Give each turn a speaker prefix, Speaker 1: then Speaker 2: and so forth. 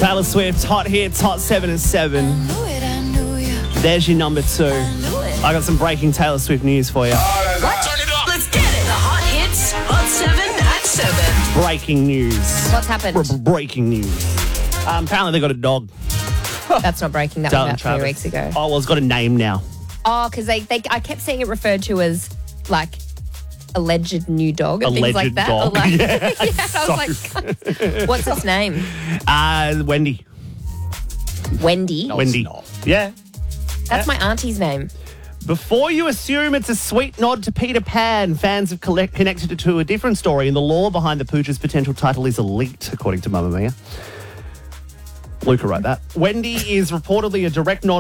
Speaker 1: Taylor Swift, Hot Hits, Hot 7 and 7. There's your number 2. I got some breaking Taylor Swift news for you.
Speaker 2: What? Let's get it. The Hot Hits, Hot 7 at 7.
Speaker 1: Breaking news.
Speaker 3: What's happened?
Speaker 1: Breaking news. Apparently they got a dog.
Speaker 3: That's not breaking. That was about 3 weeks ago.
Speaker 1: Oh, well, it's got a name now.
Speaker 3: Oh, because I kept seeing it referred to as, like, alleged new dog and things like that.
Speaker 1: Dog.
Speaker 3: Like,
Speaker 1: Yeah,
Speaker 3: I was like, what's its name?
Speaker 1: Wendy.
Speaker 3: Wendy?
Speaker 1: No, Wendy. Yeah.
Speaker 3: That's my auntie's name.
Speaker 1: Before you assume it's a sweet nod to Peter Pan, fans have connected it to a different story, and the lore behind the pooch's potential title is elite, according to Mamma Mia. Luca wrote that. Wendy is reportedly a direct nod